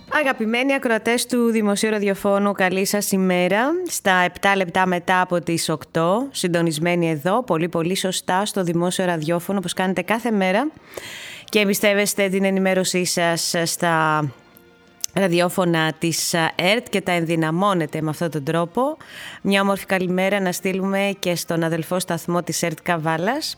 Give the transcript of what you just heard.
Αγαπημένοι ακροατές του Δημοσίου Ραδιοφώνου, καλή σας ημέρα. Στα 7 λεπτά μετά από τις 8, συντονισμένοι εδώ, πολύ σωστά στο Δημόσιο Ραδιόφωνο, όπως κάνετε κάθε μέρα. Και εμπιστεύεστε την ενημέρωσή σας στα ραδιόφωνα της ΕΡΤ και τα ενδυναμώνετε με αυτόν τον τρόπο. Μια όμορφη καλημέρα να στείλουμε και στον αδελφό σταθμό της ΕΡΤ Καβάλας,